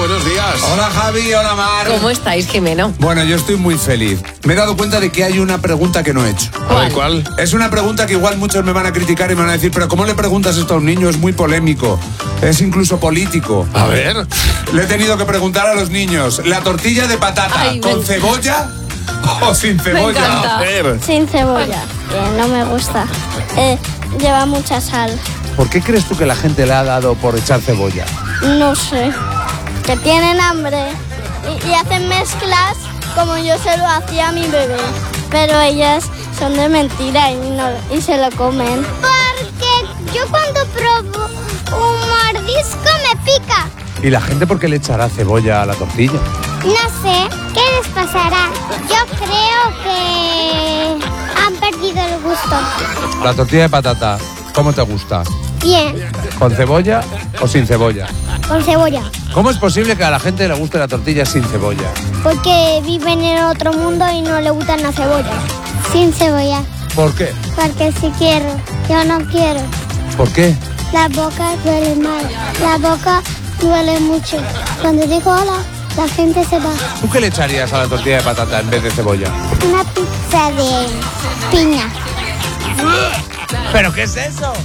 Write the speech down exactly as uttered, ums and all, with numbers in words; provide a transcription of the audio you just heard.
buenos días. Hola Javi, hola Mar. ¿Cómo estáis, Jimeno? Bueno, yo estoy muy feliz. Me he dado cuenta de que hay una pregunta que no he hecho. A ver, ¿cuál? Es una pregunta que igual muchos me van a criticar y me van a decir, pero ¿cómo le preguntas esto a un niño? Es muy polémico, es incluso político. A ver. Le he tenido que preguntar a los niños, ¿la tortilla de patata Ay, con me- cebolla o sin cebolla? encanta. A ver. Sin cebolla, que no me gusta. Eh, lleva mucha sal. ¿Por qué crees tú que la gente le ha dado por echar cebolla? No sé. Que tienen hambre y, y hacen mezclas como yo se lo hacía a mi bebé. Pero ellas son de mentira y, no, y se lo comen. Porque yo cuando pruebo un mordisco me pica. ¿Y la gente por qué le echará cebolla a la tortilla? No sé, ¿qué les pasará? Yo creo que han perdido el gusto. La tortilla de patata, ¿cómo te gusta? Bien, ¿Con cebolla o sin cebolla? con cebolla. ¿Cómo es posible que a la gente le guste la tortilla sin cebolla? Porque viven en otro mundo y no le gustan la cebolla. Sin cebolla. ¿Por qué? Porque si quiero, yo no quiero. ¿Por qué? La boca duele mal. La boca duele mucho. Cuando digo hola, la gente se va. ¿Tú qué le echarías a la tortilla de patata en vez de cebolla? Una pizza de piña. ¿Pero qué es eso?